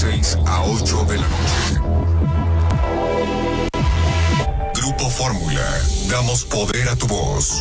6 a 8 de la noche. Grupo Fórmula. Damos poder a tu voz.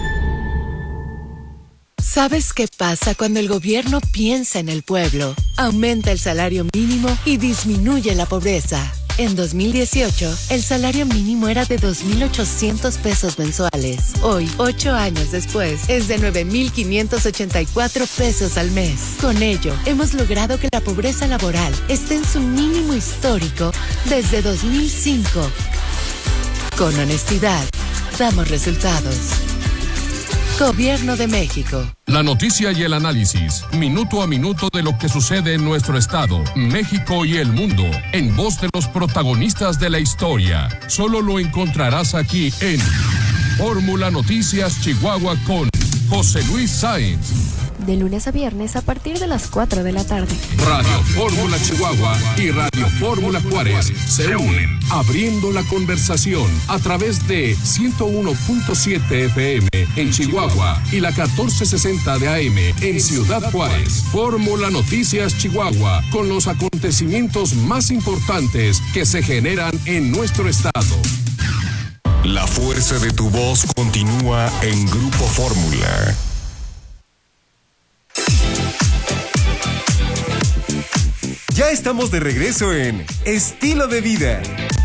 ¿Sabes qué pasa cuando el gobierno piensa en el pueblo? Aumenta el salario mínimo y disminuye la pobreza. En 2018, el salario mínimo era de 2,800 pesos mensuales. Hoy, 8 años después, es de 9,584 pesos al mes. Con ello, hemos logrado que la pobreza laboral esté en su mínimo histórico desde 2005. Con honestidad, damos resultados. Gobierno de México. La noticia y el análisis, minuto a minuto de lo que sucede en nuestro estado, México y el mundo, en voz de los protagonistas de la historia. Solo lo encontrarás aquí en Fórmula Noticias Chihuahua con José Luis Sáenz. De lunes a viernes a partir de las 4 de la tarde. Radio Fórmula Chihuahua y Radio Fórmula Juárez se unen, abriendo la conversación a través de 101.7 FM en Chihuahua y la 1460 de AM en Ciudad Juárez. Fórmula Noticias Chihuahua, con los acontecimientos más importantes que se generan en nuestro estado. La fuerza de tu voz continúa en Grupo Fórmula. Ya estamos de regreso en Estilo de Vida.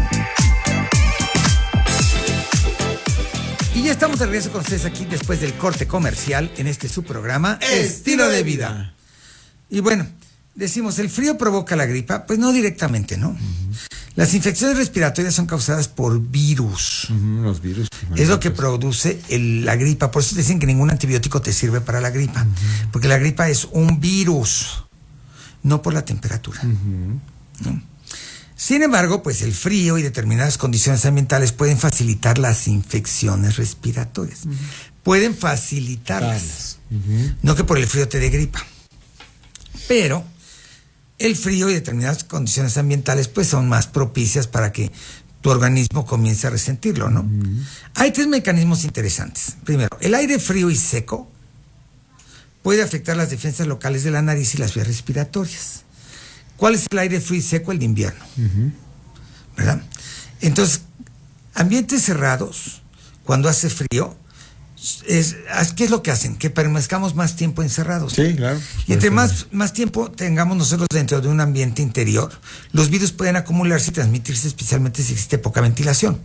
Y ya estamos de regreso con ustedes aquí después del corte comercial en este su programa Estilo de Vida. Y bueno, decimos, ¿el frío provoca la gripa? Pues no directamente, ¿no? Las infecciones respiratorias son causadas por virus. Los virus. Es lo que produce la gripa. Por eso dicen que ningún antibiótico te sirve para la gripa. Porque la gripa es un virus, no por la temperatura. ¿No? Sin embargo, pues el frío y determinadas condiciones ambientales pueden facilitar las infecciones respiratorias. Pueden facilitarlas. No que por el frío te dé gripa. Pero el frío y determinadas condiciones ambientales pues son más propicias para que tu organismo comience a resentirlo, ¿no? Hay 3 mecanismos interesantes. Primero, el aire frío y seco puede afectar las defensas locales de la nariz y las vías respiratorias. ¿Cuál es el aire frío y seco? El de invierno. ¿Verdad? Entonces, ambientes cerrados, cuando hace frío, ¿qué es lo que hacen? Que permanezcamos más tiempo encerrados. Sí, claro. Y entre más tiempo tengamos nosotros dentro de un ambiente interior, los virus pueden acumularse y transmitirse, especialmente si existe poca ventilación.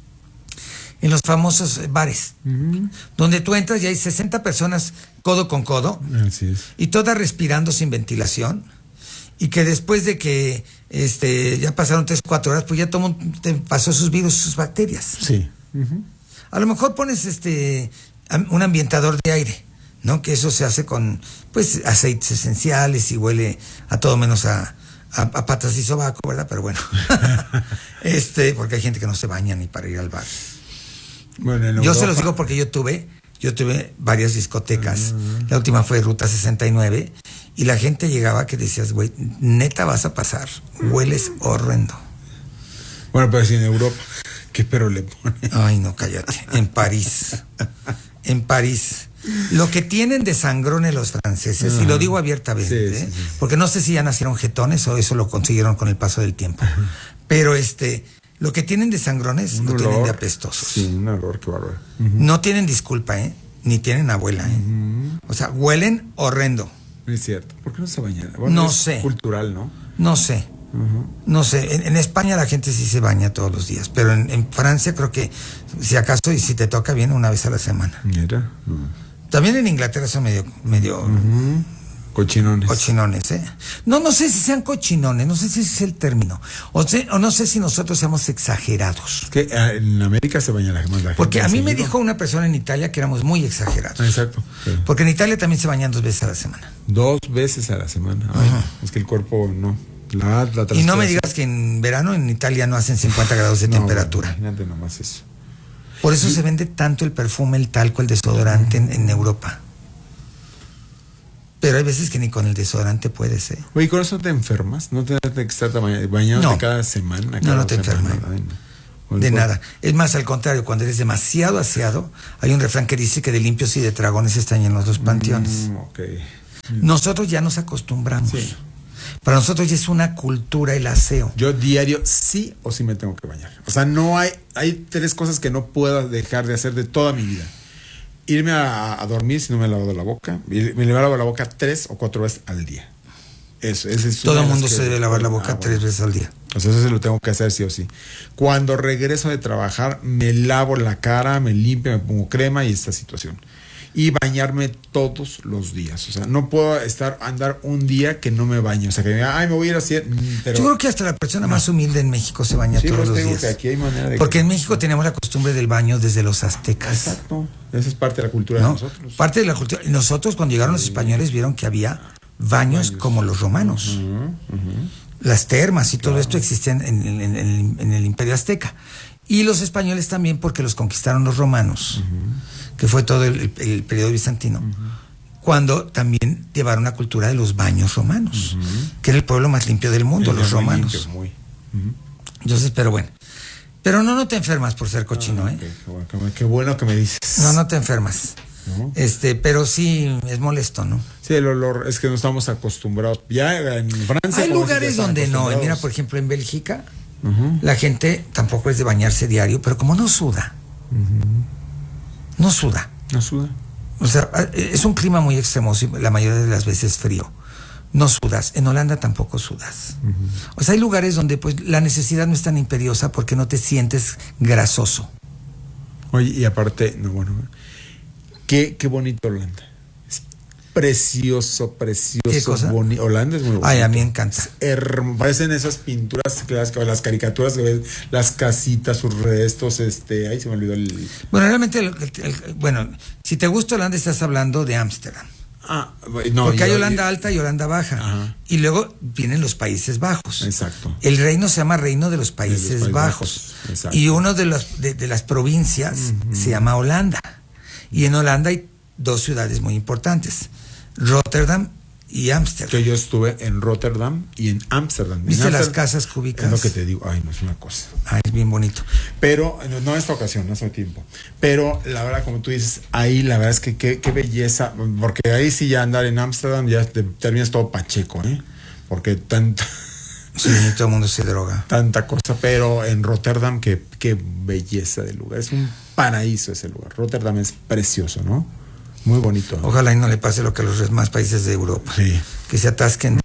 En los famosos bares, donde tú entras y hay 60 personas codo con codo, así es, y todas respirando sin ventilación, y que después de que ya pasaron 3 o 4 horas, pues ya todo el mundo te pasó sus virus, sus bacterias. Sí. A lo mejor pones un ambientador de aire, ¿no? Que eso se hace con pues aceites esenciales y huele a todo menos a patas y sobaco, ¿verdad? Pero bueno, porque hay gente que no se baña ni para ir al bar. Bueno, yo se los digo porque yo tuve varias discotecas. La última fue Ruta 69 y la gente llegaba que decías, güey, neta vas a pasar, hueles horrendo. Bueno, pero si en Europa, ¿qué pero le pone? Ay, no, cállate. En París. Lo que tienen de sangrones los franceses, y lo digo abiertamente, sí. Porque no sé si ya nacieron jetones o eso lo consiguieron con el paso del tiempo. Pero lo que tienen de sangrones lo tienen de apestosos. Sí, un olor, qué bárbaro. No tienen disculpa, ni tienen abuela, O sea, huelen horrendo. Es cierto. ¿Por qué no se bañan? Bueno, no es sé. Cultural, ¿no? No sé. No sé. En España la gente sí se baña todos los días, pero en Francia creo que si acaso y si te toca bien una vez a la semana. Mira. También en Inglaterra son medio Cochinones, ¿eh? No sé si sean cochinones, no sé si ese es el término. O no sé si nosotros seamos exagerados. Que en América se baña la gente. Porque a mí me dijo una persona en Italia que éramos muy exagerados. Exacto. Sí. Porque en Italia también se bañan 2 veces a la semana. 2 veces a la semana. Ay, es que el cuerpo no. Y no me digas que en verano en Italia no hacen 50 grados de temperatura. Imagínate nomás eso. Por eso se vende tanto el perfume, el talco, el desodorante en Europa. Pero hay veces que ni con el desodorante puedes, ¿eh? Oye, ¿con eso te enfermas? ¿No te que estar bañándote cada semana? No te enfermas. De nada. Es más, al contrario, cuando eres demasiado aseado, hay un refrán que dice que de limpios y de dragones están llenos los panteones. Okay. Nosotros ya nos acostumbramos. Sí. Para nosotros ya es una cultura el aseo. Yo diario sí o sí me tengo que bañar. O sea, no hay 3 cosas que no puedo dejar de hacer de toda mi vida. Irme a dormir si no me he lavado la boca. Me lavo la boca 3 o 4 veces al día. Eso es todo el mundo se debe lavar la boca 3 veces al día. O sea, eso se lo tengo que hacer sí o sí. Cuando regreso de trabajar, me lavo la cara, me limpio, me pongo crema y esta situación. Y bañarme todos los días. O sea, no puedo andar un día que no me bañe. O sea, que me voy a ir así. Pero... Yo creo que hasta la persona más humilde en México se baña todos los días. Que aquí hay manera de porque en México tenemos la costumbre del baño desde los aztecas. Exacto. Esa es parte de la cultura de nosotros. Parte de la cultura. Nosotros, cuando llegaron los españoles, vieron que había baños como los romanos. Las termas y todo esto existían en el Imperio Azteca. Y los españoles también, porque los conquistaron los romanos, que fue todo el periodo bizantino, cuando también llevaron la cultura de los baños romanos, que era el pueblo más limpio del mundo, los romanos. Limpio, Entonces, pero bueno. Pero no te enfermas por ser cochino, ¿eh? Qué bueno que me dices. No te enfermas. ¿No? Pero sí es molesto, ¿no? Sí, el olor es que no estamos acostumbrados. Ya en Francia hay lugares donde no. Mira, por ejemplo, en Bélgica, la gente tampoco es de bañarse diario, pero como no suda. No suda. O sea, es un clima muy extremoso y la mayoría de las veces frío. No sudas. En Holanda tampoco sudas. O sea, hay lugares donde pues la necesidad no es tan imperiosa porque no te sientes grasoso. Oye, y aparte, qué bonito Holanda. Es precioso. ¿Qué cosa? Holanda es muy bonito. Ay, a mí me encanta. Parecen esas pinturas clásicas, las caricaturas que ves, las casitas, sus restos, ahí se me olvidó el... Bueno, realmente, bueno, si te gusta Holanda, estás hablando de Ámsterdam. Porque hay Holanda Alta y Holanda Baja. Ajá. Y luego vienen los Países Bajos. Exacto. El reino se llama Reino de los Países Bajos. Exacto. Y uno de las provincias se llama Holanda. Y en Holanda hay 2 ciudades muy importantes, Rotterdam y Ámsterdam. Que yo estuve en Rotterdam y en Ámsterdam. ¿Viste las casas cúbicas? Es lo que te digo, no es una cosa. Es bien bonito. Pero, no en esta ocasión, no hace tiempo. Pero, la verdad, como tú dices, ahí la verdad es que qué belleza, porque ahí sí ya andar en Ámsterdam ya terminas todo pacheco, porque tanta... Sí, todo el mundo se droga. Tanta cosa, pero en Rotterdam, qué belleza de lugar. Es un paraíso ese lugar. Rotterdam es precioso, ¿no? Muy bonito. Ojalá y no le pase lo que a los demás países de Europa. Sí. Que se atasquen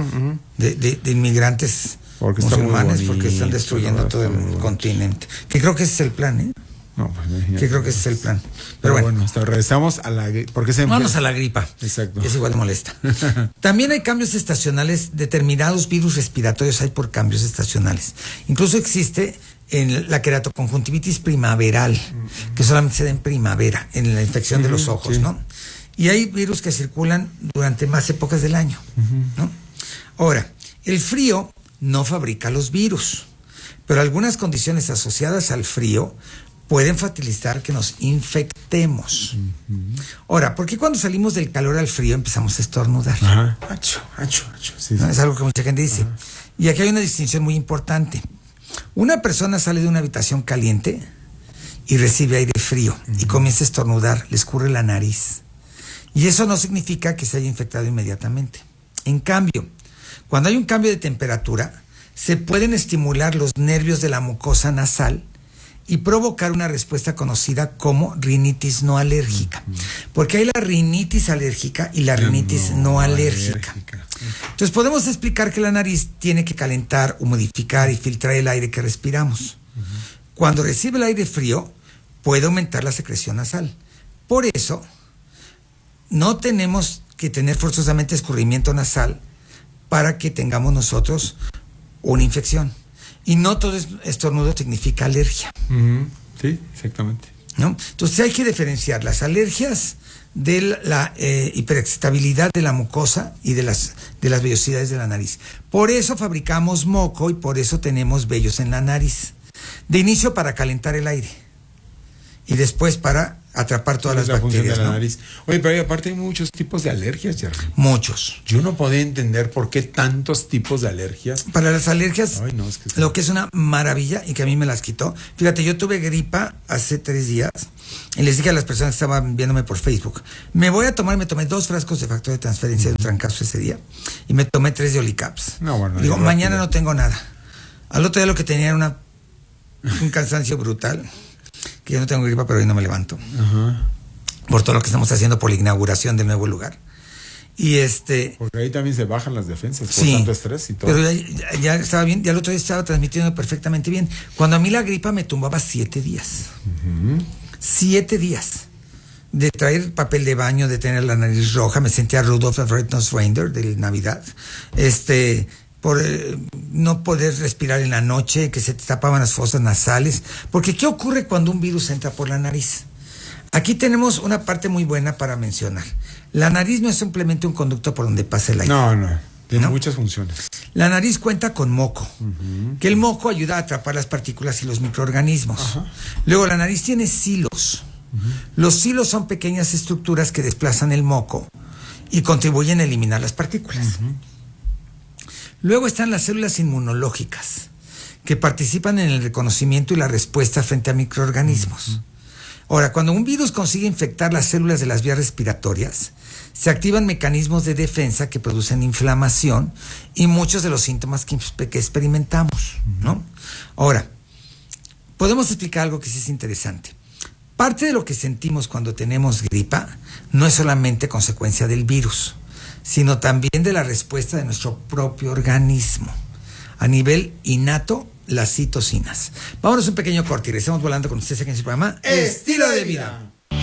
de inmigrantes musulmanes porque están destruyendo todo el continente. Que creo que ese es el plan, ¿eh? No, pues, que creo que ese es el plan. Pero bueno, regresamos a la gripa. Vamos a la gripa. Exacto. Que es igual de molesta. También hay cambios estacionales, determinados virus respiratorios hay por cambios estacionales. Incluso existe en la queratoconjuntivitis primaveral, que solamente se da en primavera, en la infección de los ojos, ¿no? Y hay virus que circulan durante más épocas del año, ¿no? Ahora, el frío no fabrica los virus, pero algunas condiciones asociadas al frío pueden facilitar que nos infectemos. Ahora, ¿por qué cuando salimos del calor al frío empezamos a estornudar? Acho. Sí. ¿No? Es algo que mucha gente dice. Y aquí hay una distinción muy importante. Una persona sale de una habitación caliente y recibe aire frío y comienza a estornudar, le escurre la nariz. Y eso no significa que se haya infectado inmediatamente. En cambio, cuando hay un cambio de temperatura, se pueden estimular los nervios de la mucosa nasal y provocar una respuesta conocida como rinitis no alérgica. Porque hay la rinitis alérgica y la rinitis no alérgica. Entonces podemos explicar que la nariz tiene que calentar, humidificar y filtrar el aire que respiramos. Cuando recibe el aire frío, puede aumentar la secreción nasal. Por eso, no tenemos que tener forzosamente escurrimiento nasal para que tengamos nosotros una infección. Y no todo estornudo significa alergia. Sí, exactamente. ¿No? Entonces hay que diferenciar las alergias de la hiperexcitabilidad de la mucosa y de las vellosidades de la nariz. Por eso fabricamos moco y por eso tenemos vellos en la nariz. De inicio para calentar el aire y después para atrapar todas las la función bacterias, de la ¿no? nariz. Oye, pero aparte hay muchos tipos de alergias, Jerry. Muchos. Yo no podía entender por qué tantos tipos de alergias. Para las alergias, Ay, no, es que lo que es una maravilla y que a mí me las quitó. Fíjate, yo tuve gripa hace 3 días y les dije a las personas que estaban viéndome por Facebook, me tomé 2 frascos de factor de transferencia de un trancazo ese día y me tomé 3 de Olicaps. No, bueno, digo, rápido. mañana no tengo nada. Al otro día lo que tenía era un cansancio brutal, que yo no tengo gripa, pero hoy no me levanto. Ajá. Por todo lo que estamos haciendo por la inauguración del nuevo lugar. Y Porque ahí también se bajan las defensas por sí, tanto estrés y todo. pero ya estaba bien, ya el otro día estaba transmitiendo perfectamente bien. Cuando a mí la gripa me tumbaba 7 días. 7 días. De traer papel de baño, de tener la nariz roja, me sentía Rudolph the Red-Nosed Reindeer de Navidad. Por no poder respirar en la noche, que se te tapaban las fosas nasales. Porque ¿qué ocurre cuando un virus entra por la nariz? Aquí tenemos una parte muy buena para mencionar. La nariz no es simplemente un conducto por donde pasa el aire. No. Tiene ¿No? muchas funciones. La nariz cuenta con moco, que el moco ayuda a atrapar las partículas y los microorganismos. Ajá. Luego la nariz tiene silos. Los silos son pequeñas estructuras que desplazan el moco y contribuyen a eliminar las partículas. Luego están las células inmunológicas, que participan en el reconocimiento y la respuesta frente a microorganismos. Ahora, cuando un virus consigue infectar las células de las vías respiratorias, se activan mecanismos de defensa que producen inflamación y muchos de los síntomas que experimentamos, ¿no? Ahora, podemos explicar algo que sí es interesante. Parte de lo que sentimos cuando tenemos gripa no es solamente consecuencia del virus, sino también de la respuesta de nuestro propio organismo. A nivel innato, las citocinas. Vámonos un pequeño corte y regresamos volando con ustedes aquí en su programa Estilo de Vida.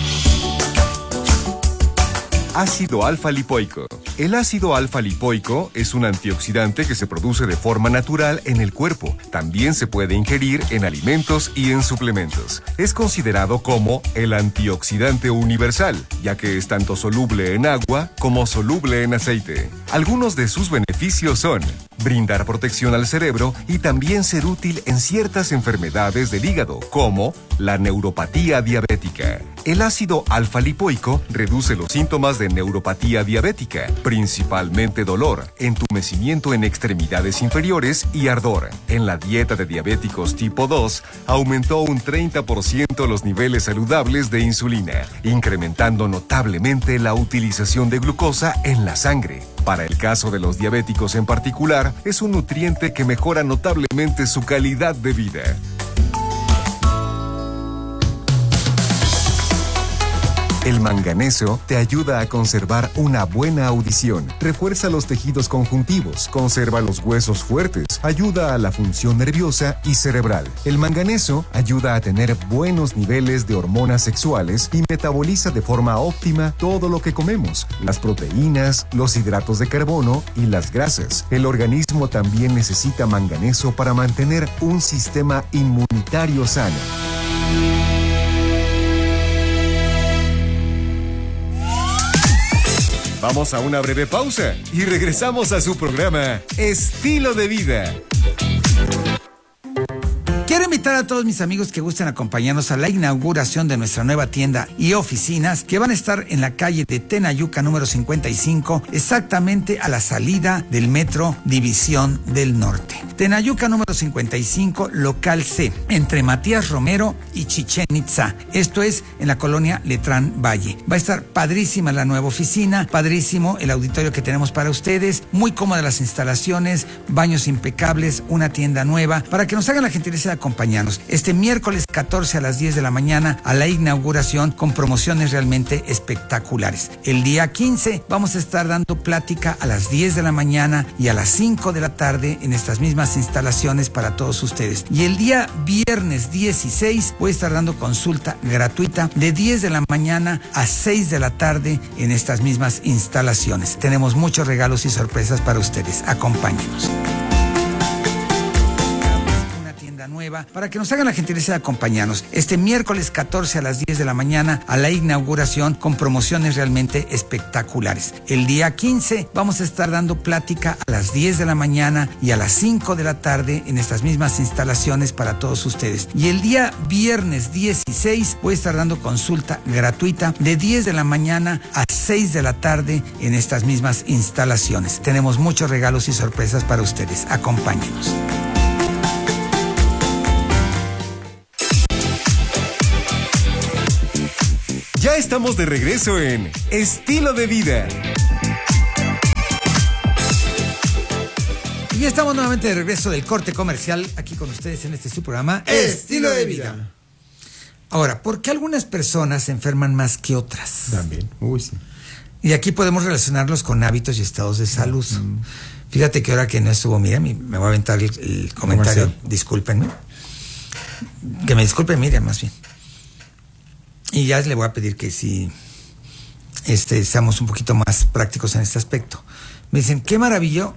Ácido alfa-lipoico. El ácido alfa-lipoico es un antioxidante que se produce de forma natural en el cuerpo. También se puede ingerir en alimentos y en suplementos. Es considerado como el antioxidante universal, ya que es tanto soluble en agua como soluble en aceite. Algunos de sus beneficios son brindar protección al cerebro y también ser útil en ciertas enfermedades del hígado, como la neuropatía diabética. El ácido alfa-lipoico reduce los síntomas de neuropatía diabética, principalmente dolor, entumecimiento en extremidades inferiores y ardor. En la dieta de diabéticos tipo 2, aumentó un 30% los niveles saludables de insulina, incrementando notablemente la utilización de glucosa en la sangre. Para el caso de los diabéticos en particular, es un nutriente que mejora notablemente su calidad de vida. El manganeso te ayuda a conservar una buena audición, refuerza los tejidos conjuntivos, conserva los huesos fuertes, ayuda a la función nerviosa y cerebral. El manganeso ayuda a tener buenos niveles de hormonas sexuales y metaboliza de forma óptima todo lo que comemos, las proteínas, los hidratos de carbono y las grasas. El organismo también necesita manganeso para mantener un sistema inmunitario sano. Vamos a una breve pausa y regresamos a su programa Estilo de Vida. Quiero invitar a todos mis amigos que gusten acompañarnos a la inauguración de nuestra nueva tienda y oficinas que van a estar en la calle de Tenayuca número 55, exactamente a la salida del metro División del Norte. Tenayuca número 55, local C, entre Matías Romero y Chichén Itzá. Esto es en la colonia Letrán Valle. Va a estar padrísima la nueva oficina, padrísimo el auditorio que tenemos para ustedes, muy cómodas las instalaciones, baños impecables, una tienda nueva, para que nos hagan la gentileza de acompañarnos este miércoles 14 a las 10 de la mañana a la inauguración con promociones realmente espectaculares. El día 15 vamos a estar dando plática a las 10 de la mañana y a las 5 de la tarde en estas mismas instalaciones para todos ustedes. Y el día viernes 16 voy a estar dando consulta gratuita de 10 de la mañana a 6 de la tarde en estas mismas instalaciones. Tenemos muchos regalos y sorpresas para ustedes. Acompáñenos. la nueva, para que nos hagan la gentileza de acompañarnos este miércoles 14 a las 10 de la mañana a la inauguración con promociones realmente espectaculares. El día 15 vamos a estar dando plática a las 10 de la mañana y a las 5 de la tarde en estas mismas instalaciones para todos ustedes. Y el día viernes 16 voy a estar dando consulta gratuita de 10 de la mañana a 6 de la tarde en estas mismas instalaciones. Tenemos muchos regalos y sorpresas para ustedes. Acompáñenos. Ya estamos de regreso en Estilo de Vida. Y estamos nuevamente de regreso del corte comercial aquí con ustedes en este su programa Estilo de Vida. Ahora, ¿por qué algunas personas se enferman más que otras? También. Uy, sí. Y aquí podemos relacionarlos con hábitos y estados de salud. Fíjate que ahora que no estuvo Miriam, me voy a aventar el comentario, Comercial. Discúlpenme. Que me disculpe Miriam, más bien. Y ya le voy a pedir que si seamos un poquito más prácticos en este aspecto. Me dicen, qué maravilla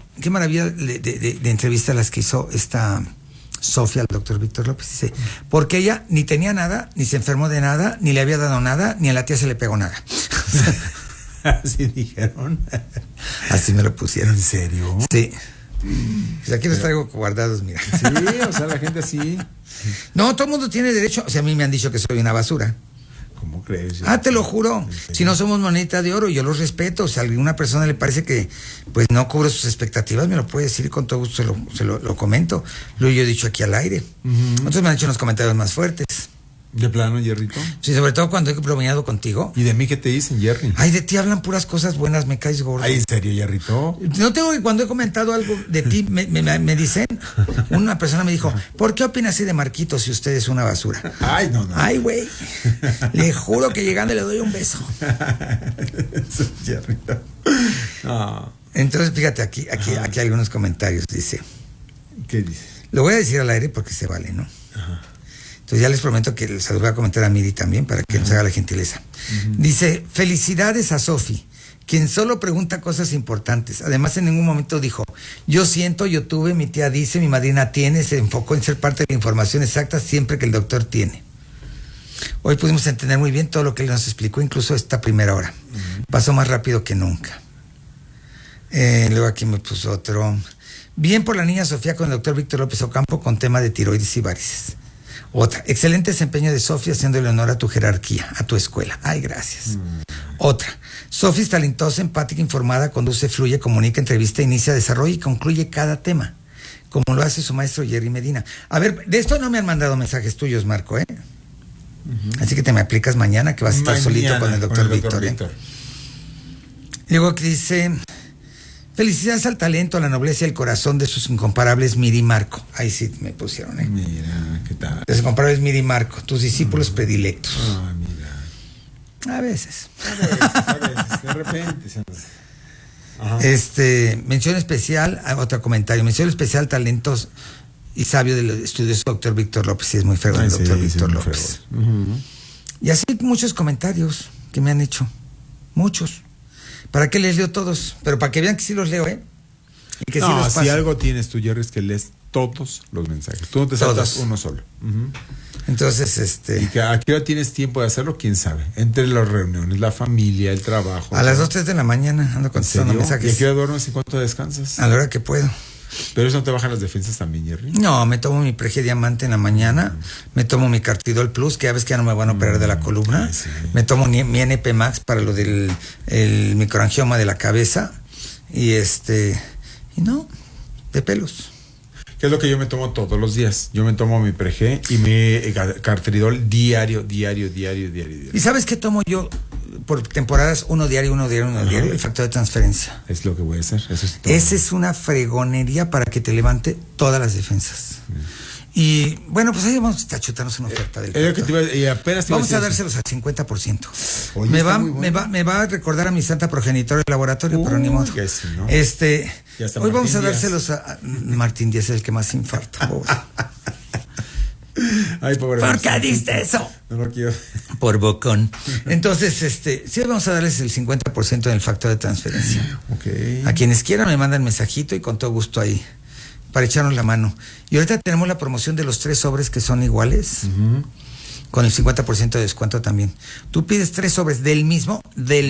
de entrevista las que hizo esta Sofía al doctor Víctor López. Dice, porque ella ni tenía nada, ni se enfermó de nada, ni le había dado nada, ni a la tía se le pegó nada. Así dijeron. Así me lo pusieron. ¿En serio? Sí. Pues aquí los traigo guardados, mira. Sí, o sea, la gente así. No, todo el mundo tiene derecho. O sea, a mí me han dicho que soy una basura. ¿Cómo crees? Te lo juro. Si no somos monedita de oro, yo los respeto. Si a alguna persona le parece que pues no cubro sus expectativas, me lo puede decir y con todo gusto se lo comento. Lo he dicho aquí al aire. Otros me han hecho unos comentarios más fuertes. ¿De plano, Jerrito? Sí, sobre todo cuando he bromeado contigo. ¿Y de mí qué te dicen, Jerry? Ay, de ti hablan puras cosas buenas, me caes gordo. Ay, ¿en serio, Jerrito? No tengo que cuando he comentado algo de ti, me dicen, una persona me dijo, ¿por qué opina así de Marquito si usted es una basura? Ay, no. Ay, güey, le juro que llegando le doy un beso. Jerrito. No. Entonces, fíjate, aquí hay algunos comentarios, dice. ¿Qué dices? Lo voy a decir al aire porque se vale, ¿no? Ajá. Entonces ya les prometo que se los voy a comentar a Miri también para que nos haga la gentileza. Dice, felicidades a Sofi, quien solo pregunta cosas importantes. Además, en ningún momento dijo, yo siento, yo tuve, mi tía dice, mi madrina tiene. Se enfocó en ser parte de la información exacta siempre que el doctor tiene. Hoy pudimos entender muy bien todo lo que él nos explicó, incluso esta primera hora. Pasó más rápido que nunca. Luego aquí me puso otro. Bien por la niña Sofía con el doctor Víctor López Ocampo con tema de tiroides y varices. Otra, excelente desempeño de Sofía haciéndole honor a tu jerarquía, a tu escuela. Ay, gracias. Otra, Sofía es talentosa, empática, informada, conduce, fluye, comunica, entrevista, inicia, desarrolla y concluye cada tema, como lo hace su maestro Jerry Medina. A ver, de esto no me han mandado mensajes tuyos, Marco, ¿eh? Así que te me aplicas mañana, que vas a estar solito con el doctor Víctor. Luego que dice... Felicidades al talento, a la nobleza y al corazón de sus incomparables Miri y Marco. Ahí sí me pusieron, ¿eh? Mira, ¿qué tal? Los incomparables Miri y Marco, tus discípulos predilectos. Ah, mira. A veces. De repente. Ajá. Mención especial, otro comentario. Mención especial, talentos y sabio del estudio del doctor Víctor López. Sí, es muy fregón el doctor Víctor López. Y así muchos comentarios que me han hecho. Muchos. ¿Para qué les leo todos? Pero para que vean que sí los leo, ¿eh? Y que sí los paso. Si algo tienes tú, Jerry, es que lees todos los mensajes. Tú no te saltas uno solo. Entonces, ¿Y que a qué hora tienes tiempo de hacerlo? ¿Quién sabe? Entre las reuniones, la familia, el trabajo. A las 2, 3 de la mañana ando contestando mensajes. ¿Y a qué hora duermes y cuánto descansas? A la hora que puedo. ¿Pero eso no te baja las defensas también, Jerry? No, me tomo mi Prege Diamante en la mañana, me tomo mi Cartidol Plus, que ya ves que ya no me van a operar de la columna, me tomo mi NP Max para lo del el microangioma de la cabeza, y no, de pelos. ¿Qué es lo que yo me tomo todos los días? Yo me tomo mi Prege y mi Cartridol diario. ¿Y sabes qué tomo yo por temporadas? Uno diario, el factor de transferencia. Es lo que voy a hacer. Esa es una fregonería para que te levante todas las defensas. Y bueno, pues ahí vamos a chutarnos una oferta del vamos a dárselos al 50%. Oye, me va a recordar a mi santa progenitora del laboratorio, pero ni modo. Sí, ¿no? Hoy vamos a dárselos a Martín Díaz, el que más infarto. Ay, pobre. ¿Por qué diste eso? No lo quiero. Por bocón. Entonces, sí vamos a darles el 50% del factor de transferencia. Okay. A quienes quieran me mandan mensajito y con todo gusto ahí para echarnos la mano. Y ahorita tenemos la promoción de los 3 sobres que son iguales, con el 50% de descuento también. Tú pides 3 sobres del mismo,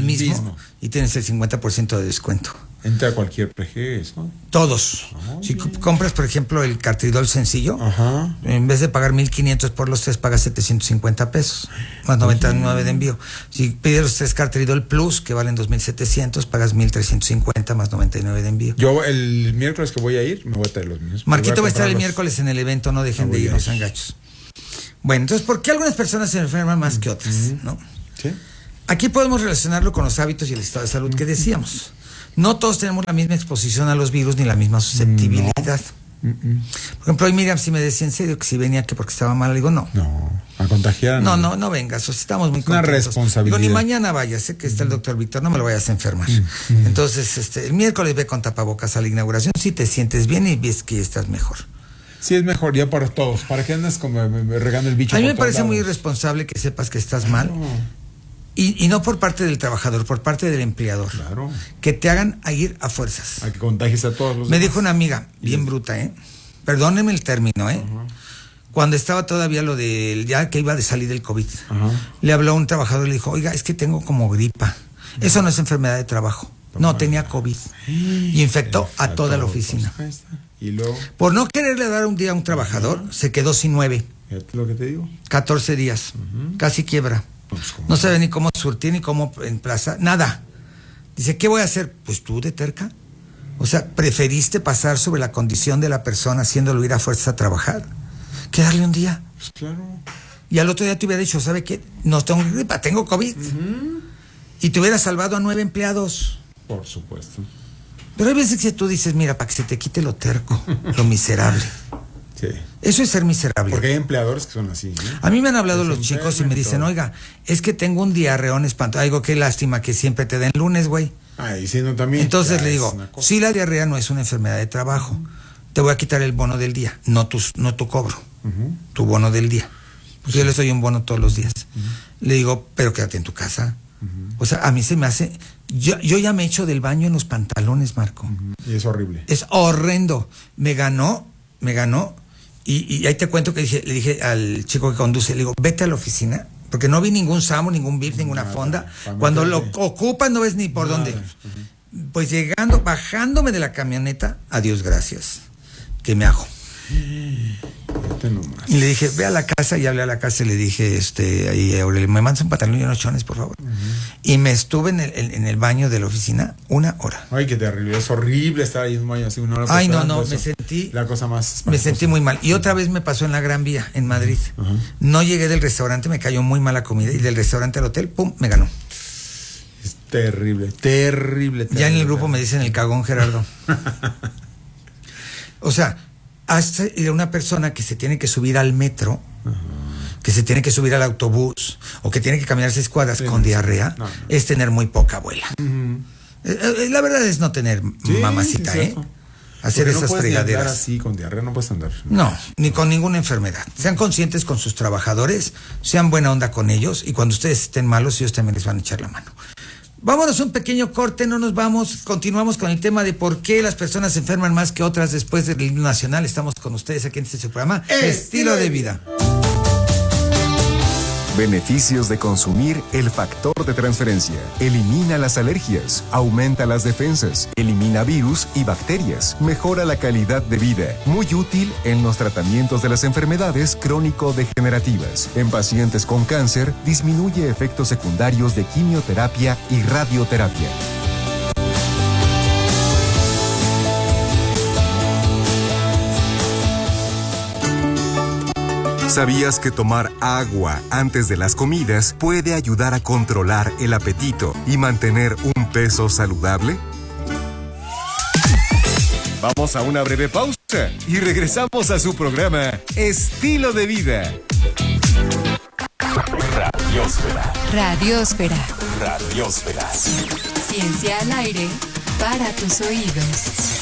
y tienes el 50% de descuento. Entra a cualquier PG, ¿no? Todos. Si compras, por ejemplo, el Cartridol sencillo, en vez de pagar 1,500 por los 3, pagas 750 pesos, más 99 de envío. Si pides los 3 Cartridol Plus, que valen 2,700, pagas 1,350 más 99 de envío. Yo el miércoles que voy a ir, me voy a traer los mismos. Marquito va a estar el miércoles en el evento, no dejen de ir los angachos. Bueno, entonces, ¿por qué algunas personas se enferman más que otras? ¿No? ¿Sí? Aquí podemos relacionarlo con los hábitos y el estado de salud que decíamos. No todos tenemos la misma exposición a los virus ni la misma susceptibilidad. Por ejemplo, hoy Miriam sí me decía en serio que si venía que porque estaba mal, le digo no. No, a contagiar. No vengas, o sea, estamos muy contentos. Una responsabilidad. Digo, ni mañana vayas, sé que está el doctor Víctor, no me lo vayas a enfermar. Entonces, el miércoles ve con tapabocas a la inauguración, si te sientes bien y ves que estás mejor. Sí, es mejor ya para todos. ¿Para qué andas como regando el bicho? A mí me parece muy irresponsable que sepas que estás mal. Y no por parte del trabajador, por parte del empleador. Claro. Que te hagan a ir a fuerzas. A que contagies a todos los Me demás. dijo una amiga, bien bruta, perdónenme el término, cuando estaba todavía lo del, ya que iba de salir del COVID, le habló a un trabajador y le dijo, oiga, es que tengo como gripa. Eso no es enfermedad de trabajo. No, tenía COVID. Y infectó a toda la oficina. Y luego, por no quererle dar un día a un trabajador, se quedó sin 9. ¿Es lo que te digo? 14 días. Casi quiebra. Pues, no sabe ni cómo surtir, ni cómo emplazar, nada. Dice, ¿qué voy a hacer? Pues tú de terca. O sea, preferiste pasar sobre la condición de la persona haciéndolo ir a fuerza a trabajar que darle un día. Pues claro. Y al otro día te hubiera dicho, ¿sabe qué? No tengo gripa, tengo COVID. Y te hubiera salvado a 9 empleados. Por supuesto. Pero hay veces que tú dices, mira, para que se te quite lo terco, lo miserable. Sí. Eso es ser miserable. Porque hay empleadores que son así, ¿no? A mí me han hablado los chicos y me dicen, oiga, es que tengo un diarreón espantoso. Digo, qué lástima que siempre te den lunes, güey. Y si no también. Entonces le digo, si la diarrea no es una enfermedad de trabajo, te voy a quitar el bono del día, no tu cobro, tu bono del día. Pues yo les doy un bono todos los días. Le digo, pero quédate en tu casa. O sea, a mí se me hace... Yo ya me echo del baño en los pantalones, Marco. Y es horrible. Es horrendo. Me ganó. Y ahí te cuento que le dije al chico que conduce, le digo, vete a la oficina, porque no vi ningún SAMU, ningún VIP, ninguna fonda. Cuando lo ocupan no ves ni por dónde. Pues bajándome de la camioneta, adiós, gracias. ¿Qué me hago? Y le dije, ve a la casa, y hablé a la casa y le dije, ahí Aurelio, me mandas un pantalón y unos chones, por favor. Y me estuve en el baño de la oficina 1 hora. Ay, qué terrible, es horrible estar ahí en un baño así 1 hora. Ay, no, me sentí... La cosa más... Me sentí muy mal. Y otra vez me pasó en la Gran Vía, en Madrid. No llegué del restaurante, me cayó muy mala comida, y del restaurante al hotel, ¡pum!, me ganó. Es terrible. Ya en el grupo me dicen el cagón, Gerardo. O sea... hasta ir a una persona que se tiene que subir al metro, que se tiene que subir al autobús, o que tiene que caminar 6 cuadras con diarrea, es tener muy poca abuela. La verdad es no tener mamacita, hacer esas fregaderas. No así con diarrea, no puedes andar. No, ni con ninguna enfermedad. Sean conscientes con sus trabajadores, sean buena onda con ellos, y cuando ustedes estén malos, ellos también les van a echar la mano. Vámonos un pequeño corte, no nos vamos, continuamos con el tema de por qué las personas se enferman más que otras después del himno nacional. Estamos con ustedes aquí en este programa, Estilo de Vida. Beneficios de consumir el factor de transferencia. Elimina las alergias, aumenta las defensas, elimina virus y bacterias, mejora la calidad de vida. Muy útil en los tratamientos de las enfermedades crónico-degenerativas. En pacientes con cáncer, disminuye efectos secundarios de quimioterapia y radioterapia. ¿Sabías que tomar agua antes de las comidas puede ayudar a controlar el apetito y mantener un peso saludable? Vamos a una breve pausa y regresamos a su programa Estilo de Vida. Radiósfera. Ciencia al aire para tus oídos.